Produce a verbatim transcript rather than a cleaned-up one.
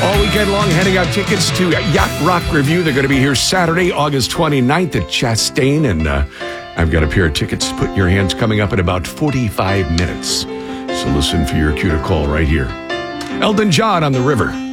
All weekend long, handing out tickets to Yacht Rock Review. They're going to be here Saturday, August twenty-ninth at Chastain. And uh, I've got a pair of tickets. Put your hands coming up in about forty-five minutes. So listen for your cue to call right here. Elton John on the River.